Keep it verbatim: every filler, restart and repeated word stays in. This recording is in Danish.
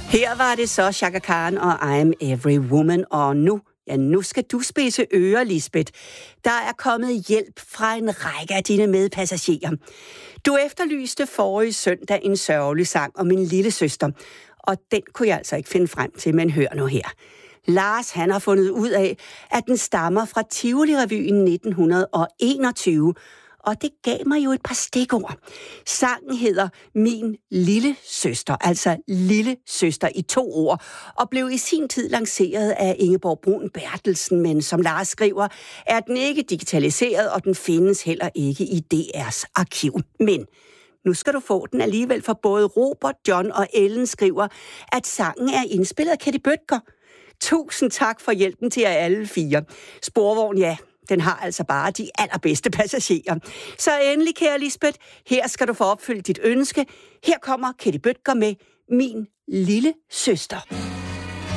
Her var det så Chaka Khan og I'm Every Woman, og nu, ja, nu skal du spidse ører, Lisbeth. Der er kommet hjælp fra en række af dine medpassagerer. Du efterlyste forrige søndag en sørgelig sang om min lille søster, og den kunne jeg altså ikke finde frem til, men hør nu her. Lars, han har fundet ud af, at den stammer fra Tivoli-revyen nitten enogtyve, og det gav mig jo et par stikord. Sangen hedder Min lille søster, altså lille søster i to ord, og blev i sin tid lanceret af Ingeborg Brun Bertelsen, men som Lars skriver, er den ikke digitaliseret, og den findes heller ikke i D R's arkiv. Men nu skal du få den alligevel, for både Robert, John og Ellen skriver, at sangen er indspillet af Ketty Bøtger. Tusind tak for hjælpen til jer alle fire. Sporvogn, ja, den har altså bare de allerbedste passagerer. Så endelig, kære Lisbeth, her skal du få opfyldt dit ønske. Her kommer Ketty Bøtger med Min lille søster.